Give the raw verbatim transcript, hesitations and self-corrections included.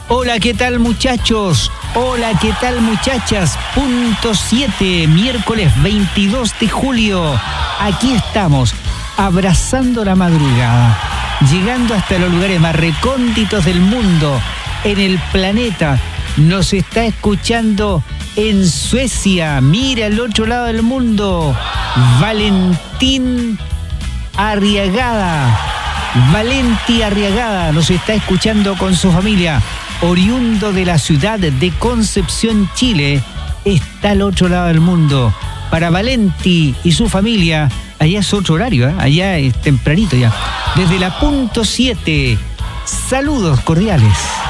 Hola, ¿qué tal muchachos? Hola, ¿qué tal muchachas? Punto siete, miércoles veintidós de julio. Aquí estamos, abrazando la madrugada, llegando hasta los lugares más recónditos del mundo, en el planeta. Nos está escuchando en Suecia. Mira al otro lado del mundo, Valentín Arriagada. Valenti Arriagada nos está escuchando con su familia. Oriundo de la ciudad de Concepción, Chile, está al otro lado del mundo. Para Valenti y su familia, allá es otro horario, ¿eh? Allá es tempranito ya. Desde la punto siete, saludos cordiales.